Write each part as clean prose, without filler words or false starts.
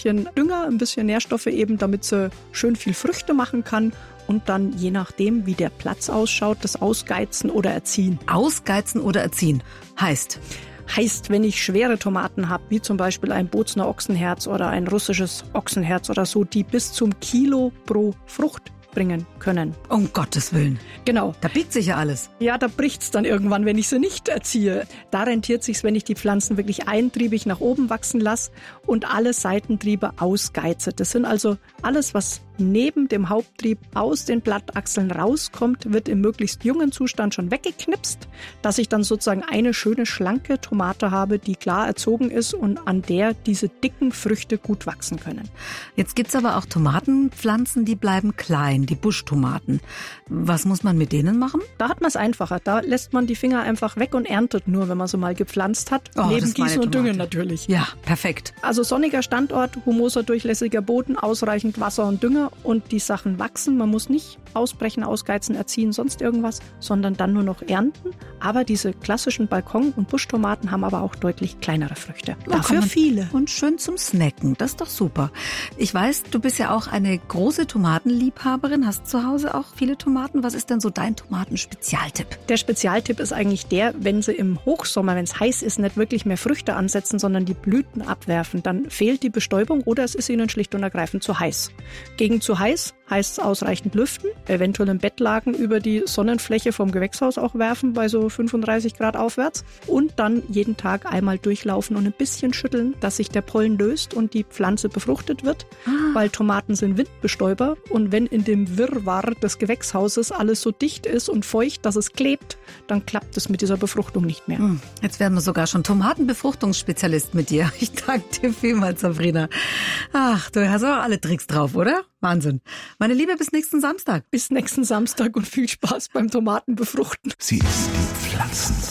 bisschen Dünger, ein bisschen Nährstoffe eben, damit sie schön viel Früchte machen kann. Und dann, je nachdem, wie der Platz ausschaut, das ausgeizen oder erziehen. Ausgeizen oder erziehen heißt, wenn ich schwere Tomaten habe, wie zum Beispiel ein Bozner Ochsenherz oder ein russisches Ochsenherz oder so, die bis zum Kilo pro Frucht bringen können. Um Gottes Willen. Genau. Da biegt sich ja alles. Ja, da bricht's dann irgendwann, wenn ich sie nicht erziehe. Da rentiert sich's, wenn ich die Pflanzen wirklich eintriebig nach oben wachsen lasse und alle Seitentriebe ausgeize. Das sind also alles, was neben dem Haupttrieb aus den Blattachseln rauskommt, wird im möglichst jungen Zustand schon weggeknipst, dass ich dann sozusagen eine schöne, schlanke Tomate habe, die klar erzogen ist und an der diese dicken Früchte gut wachsen können. Jetzt gibt's aber auch Tomatenpflanzen, die bleiben klein, die Buschtomaten. Was muss man mit denen machen? Da hat man es einfacher. Da lässt man die Finger einfach weg und erntet nur, wenn man sie mal gepflanzt hat. Neben Gießen und Düngen natürlich. Ja, perfekt. Also sonniger Standort, humoser, durchlässiger Boden, ausreichend Wasser und Dünger und die Sachen wachsen. Man muss nicht ausbrechen, ausgeizen, erziehen, sonst irgendwas, sondern dann nur noch ernten. Aber diese klassischen Balkon- und Buschtomaten haben aber auch deutlich kleinere Früchte. Dafür viele. Und schön zum Snacken, das ist doch super. Ich weiß, du bist ja auch eine große Tomatenliebhaberin, hast zu Hause auch viele Tomaten. Was ist denn so dein Tomatenspezialtipp? Der Spezialtipp ist eigentlich der, wenn sie im Hochsommer, wenn es heiß ist, nicht wirklich mehr Früchte ansetzen, sondern die Blüten abwerfen, dann fehlt die Bestäubung oder es ist ihnen schlicht und ergreifend zu heiß. Gegen zu heiß heißt es ausreichend lüften, eventuell im Bettlaken über die Sonnenfläche vom Gewächshaus auch werfen, bei so 35 Grad aufwärts. Und dann jeden Tag einmal durchlaufen und ein bisschen schütteln, dass sich der Pollen löst und die Pflanze befruchtet wird. Weil Tomaten sind Windbestäuber. Und wenn in dem Wirrwarr des Gewächshauses alles so dicht ist und feucht, dass es klebt, dann klappt es mit dieser Befruchtung nicht mehr. Jetzt werden wir sogar schon Tomatenbefruchtungsspezialist mit dir. Ich danke dir vielmals, Sabrina. Ach, du hast auch alle Tricks drauf, oder? Wahnsinn. Meine Liebe, bis nächsten Samstag. Bis nächsten Samstag und viel Spaß beim Tomatenbefruchten. Sie ist die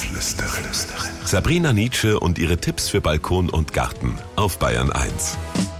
Pflanzenflüsterin. Sabrina Nitzsche und ihre Tipps für Balkon und Garten auf Bayern 1.